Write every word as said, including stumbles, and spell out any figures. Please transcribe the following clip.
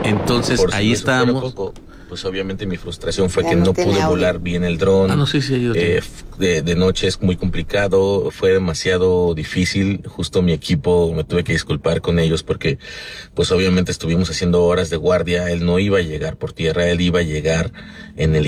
Entonces Por si ahí eso fuera estábamos. poco, pues obviamente mi frustración fue Ya que no no tiene pude audio. volar bien el dron. Ah, no, sí, sí, ahí lo eh, tengo. f- de, de noche es muy complicado, fue demasiado difícil. Justo mi equipo, me tuve que disculpar con ellos porque pues obviamente estuvimos haciendo horas de guardia. Él no iba a llegar por tierra, él iba a llegar en el